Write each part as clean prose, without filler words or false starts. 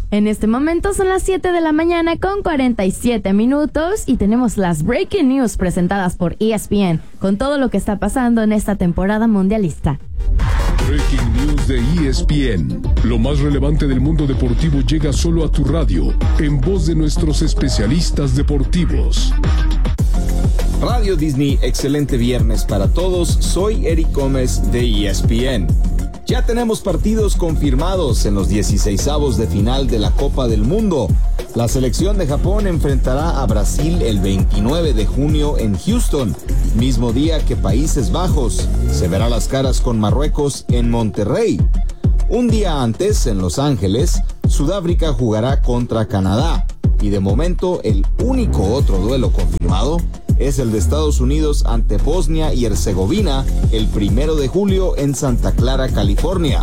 En este momento son las 7 de la mañana con 47 minutos y tenemos las Breaking News presentadas por ESPN con todo lo que está pasando en esta temporada mundialista. Breaking News de ESPN. Lo más relevante del mundo deportivo llega solo a tu radio, en voz de nuestros especialistas deportivos. Radio Disney, excelente viernes para todos. Soy Eric Gómez de ESPN. Ya tenemos partidos confirmados en los 16avos de final de la Copa del Mundo. La selección de Japón enfrentará a Brasil el 29 de junio en Houston, mismo día que Países Bajos. Se verá las caras con Marruecos en Monterrey. Un día antes, en Los Ángeles, Sudáfrica jugará contra Canadá. Y de momento, el único otro duelo confirmado es el de Estados Unidos ante Bosnia y Herzegovina el 1 de julio en Santa Clara, California.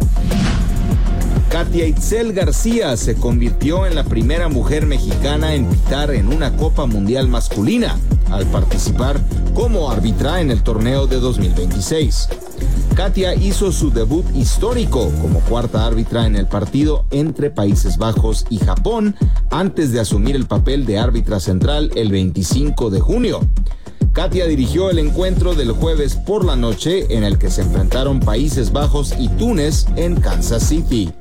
Katia Itzel García se convirtió en la primera mujer mexicana en pitar en una Copa Mundial masculina, al participar como árbitra en el torneo de 2026. Katia hizo su debut histórico como cuarta árbitra en el partido entre Países Bajos y Japón, antes de asumir el papel de árbitra central el 25 de junio. Katia dirigió el encuentro del jueves por la noche en el que se enfrentaron Países Bajos y Túnez en Kansas City.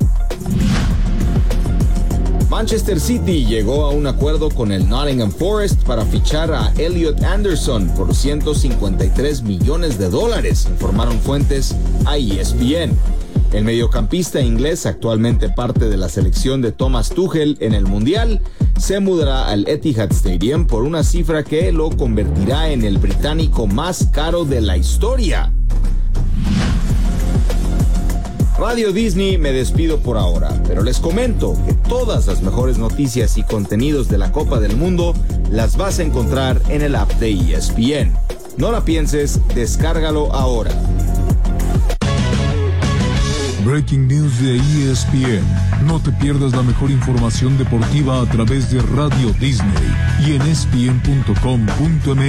Manchester City llegó a un acuerdo con el Nottingham Forest para fichar a Elliot Anderson por $153 millones, informaron fuentes a ESPN. El mediocampista inglés, actualmente parte de la selección de Thomas Tuchel en el Mundial, se mudará al Etihad Stadium por una cifra que lo convertirá en el británico más caro de la historia. Radio Disney, me despido por ahora, pero les comento que todas las mejores noticias y contenidos de la Copa del Mundo las vas a encontrar en el app de ESPN. No la pienses, descárgalo ahora. Breaking News de ESPN. No te pierdas la mejor información deportiva a través de Radio Disney y en ESPN.com.mx.